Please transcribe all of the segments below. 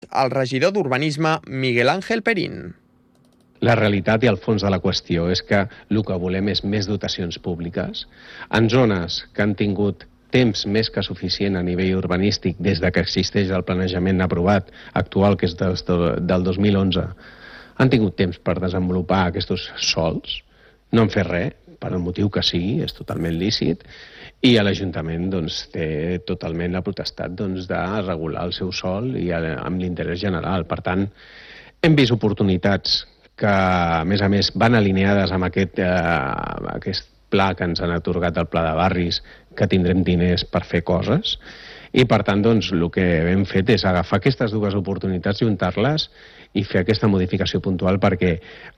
el regidor d'Urbanisme, Miguel Ángel Perín. La realitat i el fons de la qüestió és que el que volem és més dotacions públiques. En zones que han tingut temps més que suficient a nivell urbanístic des de que existeix el planejament aprovat actual, que és del 2011, han tingut temps per desenvolupar aquests sòls, no han fet res, per el motiu que sigui, és totalment lícit, i l'Ajuntament té totalment la potestat de regular el seu sòl i amb l'interès general. Per tant, hem vist oportunitats que, a més, van alineades amb aquest pla que ens han atorgat el Pla de Barris, que tindrem diners per fer coses, i per tant el que hem fet és agafar aquestes dues oportunitats, juntar-les i fer aquesta modificació puntual perquè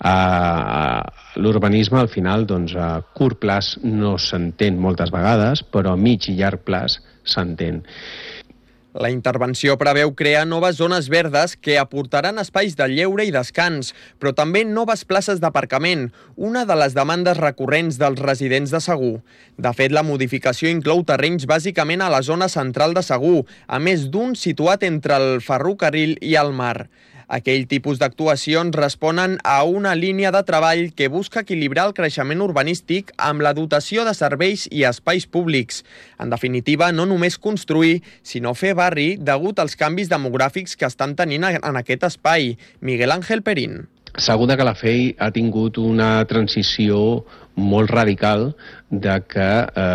l'urbanisme al final a curt plaç no s'entén moltes vegades, però a mig i llarg plaç s'entén. La intervenció preveu crear noves zones verdes que aportaran espais de lleure i descans, però també noves places d'aparcament, una de les demandes recurrents dels residents de Segur. De fet, la modificació inclou terrenys bàsicament a la zona central de Segur, a més d'un situat entre el ferrocarril i el mar. Aquell tipus d'actuacions responen a una línia de treball que busca equilibrar el creixement urbanístic amb la dotació de serveis i espais públics. En definitiva, no només construir, sinó fer barri degut als canvis demogràfics que estan tenint en aquest espai. Miguel Ángel Perín. Segur de Calafell ha tingut una transició molt radical de que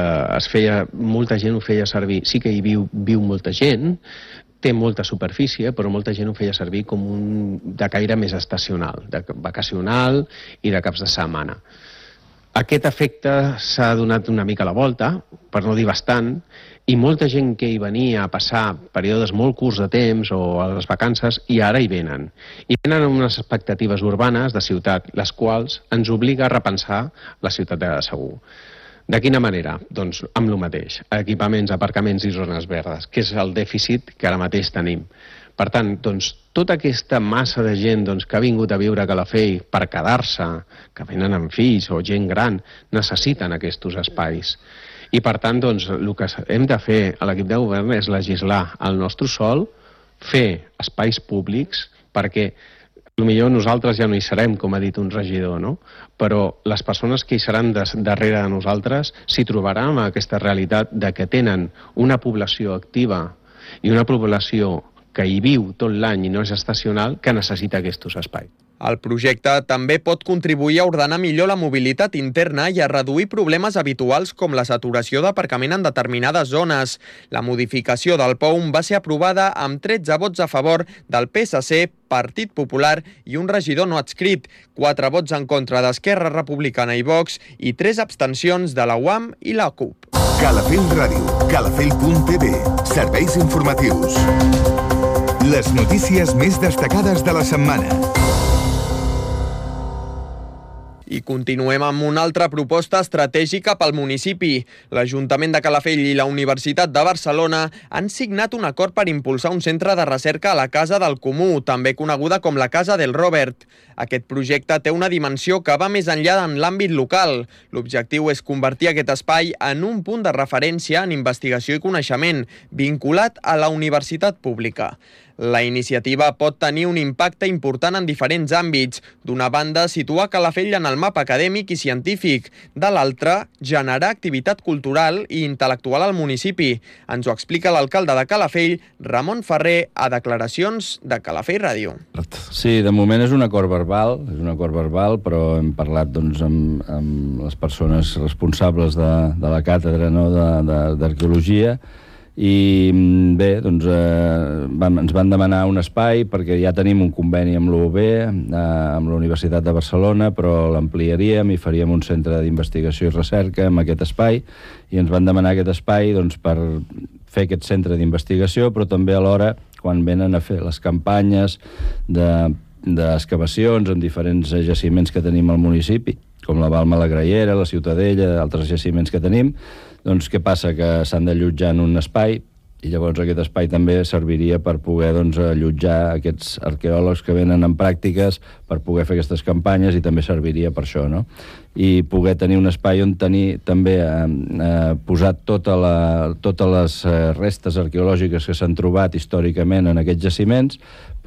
molta gent ho feia servir. Sí que hi viu molta gent, té molta superfície, però molta gent ho feia servir com de caire més estacional, de vacacional i de caps de setmana. Aquest efecte s'ha donat una mica la volta, per no dir bastant, i molta gent que hi venia a passar períodes molt curts de temps o a les vacances, i ara hi venen. I venen amb unes expectatives urbanes de ciutat, les quals ens obliga a repensar la ciutat de Segur. De quina manera? Doncs amb el mateix, equipaments, aparcaments i zones verdes, que és el dèficit que ara mateix tenim. Per tant, tota aquesta massa de gent que ha vingut a viure a Calafell per quedar-se, que venen amb fills o gent gran, necessiten aquests espais. I per tant, el que hem de fer a l'equip de govern és legislar al nostre sòl, fer espais públics, perquè potser nosaltres ja no hi serem, com ha dit un regidor, no? Però les persones que hi seran darrere de nosaltres s'hi trobaran amb aquesta realitat de que tenen una població activa i una població que hi viu tot l'any i no és estacional, que necessita aquests espais. El projecte també pot contribuir a ordenar millor la mobilitat interna i a reduir problemes habituals com la saturació d'aparcament en determinades zones. La modificació del POUM va ser aprovada amb 13 vots a favor del PSC, Partit Popular i un regidor no adscrit, 4 vots en contra d'Esquerra Republicana i Vox i 3 abstencions de la UAM i la CUP. Calafell Ràdio, calafell.tv, serveis informatius. Les notícies més destacades de la setmana. I continuem amb una altra proposta estratègica pel municipi. L'Ajuntament de Calafell i la Universitat de Barcelona han signat un acord per impulsar un centre de recerca a la Casa del Comú, també coneguda com la Casa del Robert. Aquest projecte té una dimensió que va més enllà en l'àmbit local. L'objectiu és convertir aquest espai en un punt de referència en investigació i coneixement, vinculat a la universitat pública. La iniciativa pot tenir un impacte important en diferents àmbits. D'una banda, situar Calafell en el mapa acadèmic i científic. De l'altra, generar activitat cultural i intel·lectual al municipi. Ens ho explica l'alcalde de Calafell, Ramon Ferrer, a declaracions de Calafell Ràdio. Sí, de moment és un acord verbal, però hem parlat amb les persones responsables de la càtedra d'arqueologia. I bé, ens van demanar un espai perquè ja tenim un conveni amb l'UOB, amb la Universitat de Barcelona, però l'ampliaríem i faríem un centre d'investigació i recerca amb aquest espai, i ens van demanar aquest espai per fer aquest centre d'investigació, però també alhora, quan venen a fer les campanyes d'excavacions en diferents jaciments que tenim al municipi, com la Balma la Graiera, la Ciutadella, altres jaciments que tenim, què passa? Que s'han d'allotjar en un espai I llavors aquest espai també serviria per poder allotjar aquests arqueòlegs que venen en pràctiques per poder fer aquestes campanyes, i també serviria per això, no? I poder tenir un espai on tenir també posat totes les restes arqueològiques que s'han trobat històricament en aquests jaciments,